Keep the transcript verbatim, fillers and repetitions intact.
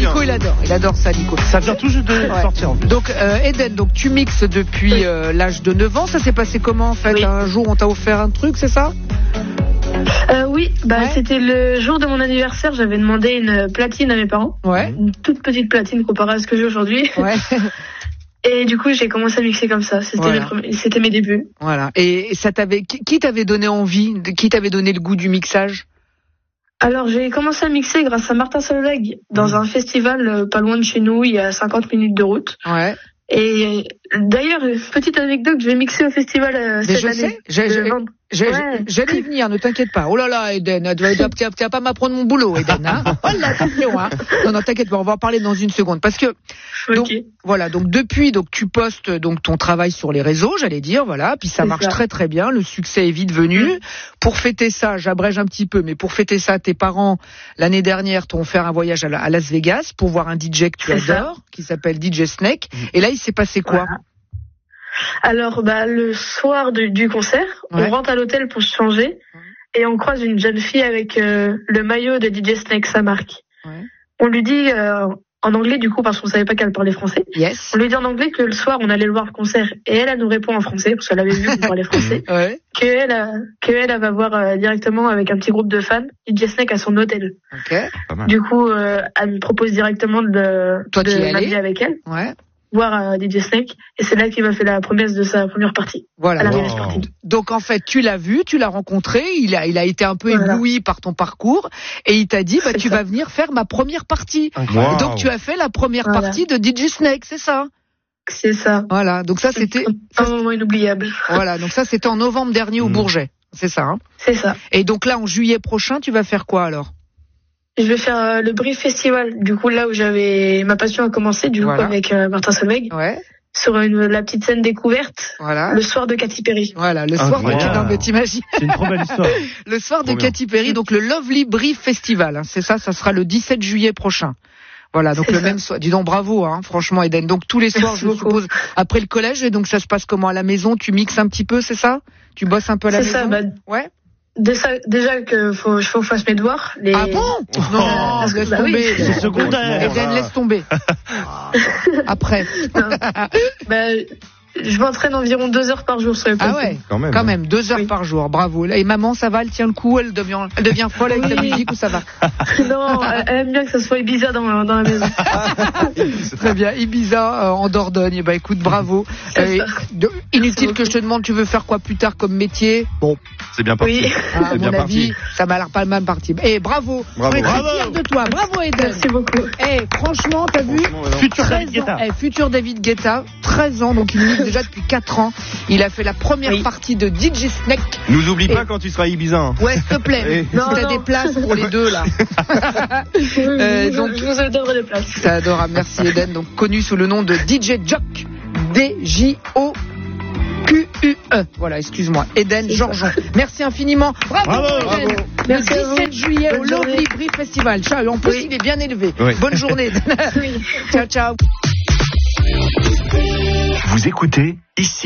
Nico, il adore. Il adore ça, Nico. Ça vient tout juste de ouais. sortir. En plus. Donc, euh, Eden, donc tu mixes depuis euh, l'âge de neuf ans. Ça s'est passé comment en fait? Oui. Un jour, on t'a offert un truc, c'est ça? Euh, oui, bah ouais. C'était le jour de mon anniversaire. J'avais demandé une platine à mes parents. Ouais. Une toute petite platine comparée à ce que j'ai aujourd'hui. Ouais. Et du coup, j'ai commencé à mixer comme ça. C'était, voilà. mes, premiers, c'était mes débuts. Voilà. Et ça t'avait, qui t'avait donné envie, qui t'avait donné le goût du mixage? Alors, j'ai commencé à mixer grâce à Martin Solveig dans mmh. un festival euh, pas loin de chez nous, il y a cinquante minutes de route. Ouais. Et d'ailleurs, petite anecdote, je vais mixer au festival euh, cette je année. Sais, j'ai, j'ai, j'ai, ouais. J'allais y venir, ne t'inquiète pas. Oh là là, Eden, tu vas, tu vas, tu vas pas m'apprendre mon boulot, Eden. Hein. Oh là, attention, hein. Non, non, t'inquiète pas, on va en parler dans une seconde. Parce que, donc, okay. voilà, donc depuis, donc tu postes donc ton travail sur les réseaux, j'allais dire, voilà, puis ça C'est marche ça. très très bien, le succès est vite venu. Mmh. Pour fêter ça, j'abrège un petit peu, mais pour fêter ça, tes parents, l'année dernière, t'ont fait un voyage à, la, à Las Vegas pour voir un D J que tu C'est adores, ça. qui s'appelle D J Snake. Mmh. Et là, il s'est passé quoi? Voilà. Alors, bah, le soir de, du concert, ouais. on rentre à l'hôtel pour se changer et on croise une jeune fille avec euh, le maillot de D J Snake, sa marque. Ouais. On lui dit euh, en anglais, du coup, parce qu'on savait pas qu'elle parlait français. Yes. On lui dit en anglais que le soir, on allait le voir le concert et elle, elle nous répond en français parce qu'elle avait vu qu'on parlait français. Ouais. Que elle, que elle, elle va voir euh, directement avec un petit groupe de fans D J Snake à son hôtel. Okay. Du coup, euh, elle me propose directement de, Toi, de m'habiller avec elle. Ouais. Voir euh, D J Snake et c'est là qu'il m'a fait la promesse de sa première partie. Voilà. À la wow. Donc en fait, tu l'as vu, tu l'as rencontré, il a, il a été un peu voilà. ébloui par ton parcours et il t'a dit bah c'est tu ça. vas venir faire ma première partie. Wow. Et donc tu as fait la première voilà. partie de D J Snake, c'est ça? C'est ça. Voilà. Donc ça c'était un ça, moment inoubliable. Voilà. Donc ça c'était en novembre dernier mmh. au Bourget, c'est ça. Hein c'est ça. Et donc là en juillet prochain, tu vas faire quoi alors? Je vais faire euh, le Brief Festival, du coup là où j'avais ma passion a commencé, du voilà. coup avec euh, Martin Solveig, ouais. sur une, la petite scène découverte, voilà. le soir de Katy Perry. Voilà, le soir ah, de Katy Perry, t'imagines ? C'est une trop belle histoire. Le soir de Katy Perry, donc le Lovely Brief Festival, hein, c'est ça, ça sera le dix-sept juillet prochain. Voilà, donc c'est le ça. même soir. Dis donc bravo, hein, franchement Eden. Donc tous les soirs, Merci je beaucoup. suppose, après le collège, et donc ça se passe comment à la maison ? Tu mixes un petit peu, c'est ça ? Tu bosses un peu à la c'est maison ? C'est ça, bah... ouais. Déjà, déjà que faut, faut que je fasse mes devoirs. Les... Ah bon? Non, oh, laisse bah tomber. Oui. C'est secondaire. Eden, laisse tomber. Après. bah, je m'entraîne environ deux heures par jour sur les Ah ouais, quand même, quand même deux heures oui. par jour, bravo. Et maman, ça va, elle tient le coup, elle devient, elle devient folle avec oui. la musique ou ça va? Non, elle aime bien que ça soit Ibiza dans, dans la maison. Très bien, Ibiza euh, en Dordogne. Bah écoute, bravo. Euh, de, inutile que je te demande, tu veux faire quoi plus tard comme métier? Bon, c'est bien parti. Oui. Ah, à c'est mon bien avis, parti. ça m'a l'air pas le même parti. Eh, bravo. Bravo. On est bravo. très fiers de toi. Bravo, Eden. Merci beaucoup. Eh, franchement, t'as vu? Futur David Guetta. Eh, futur David Guetta, treize ans, donc il mixe déjà depuis quatre ans. Il a fait la première oui. partie de D J Snake. Nous oublie et... pas quand tu seras Ibiza. Hein. Ouais, s'il te plaît. Et... Non, si t'as non. des places pour les deux là. euh, donc, je vous adore des places. C'est adorable, merci Eden. Donc connu sous le nom de D J Jock. D J O Q U E. Voilà, excuse-moi. Eden Georgeon. Merci infiniment. Bravo, bravo Eden. Bravo. Le dix-sept juillet Bonne au Lovely Brief Festival. Ciao. En plus, oui. il est bien élevé. Oui. Bonne journée. Oui. Ciao, ciao. Vous écoutez ici.